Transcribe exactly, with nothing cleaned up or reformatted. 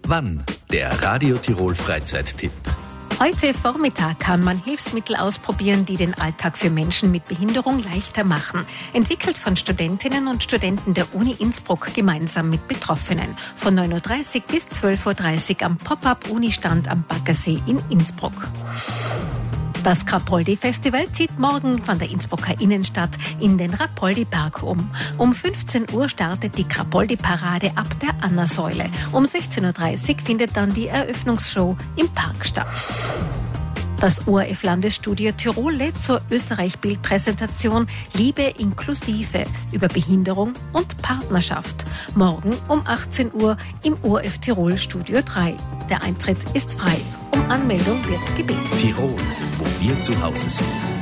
Wann? Der Radio Tirol Freizeittipp. Heute Vormittag kann man Hilfsmittel ausprobieren, die den Alltag für Menschen mit Behinderung leichter machen. Entwickelt von Studentinnen und Studenten der Uni Innsbruck gemeinsam mit Betroffenen. Von neun Uhr dreißig bis zwölf Uhr dreißig am Pop-up-Uni-Stand am Baggersee in Innsbruck. Das Krapoldi-Festival zieht morgen von der Innsbrucker Innenstadt in den Rapoldi-Park um. Um fünfzehn Uhr startet die Krapoldi-Parade ab der Anna-Säule. Um sechzehn Uhr dreißig findet dann die Eröffnungsshow im Park statt. Das O R F-Landesstudio Tirol lädt zur Österreich-Bild-Präsentation Liebe inklusive über Behinderung und Partnerschaft. Morgen um achtzehn Uhr im O R F Tirol Studio drei. Der Eintritt ist frei. Um Anmeldung wird gebeten. Tirol, wo wir zu Hause sind.